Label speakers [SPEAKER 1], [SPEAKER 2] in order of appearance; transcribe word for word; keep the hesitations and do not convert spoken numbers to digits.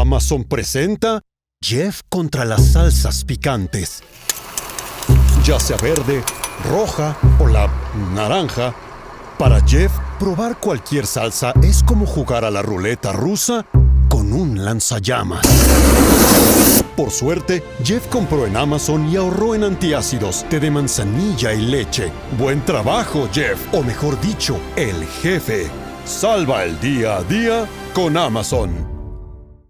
[SPEAKER 1] Amazon presenta Jeff contra las salsas picantes. Ya sea verde, roja o la naranja, para Jeff, probar cualquier salsa es como jugar a la ruleta rusa con un lanzallamas. Por suerte, Jeff compró en Amazon y ahorró en antiácidos, té de manzanilla y leche. ¡Buen trabajo, Jeff! O mejor dicho, el jefe. Salva el día a día con Amazon.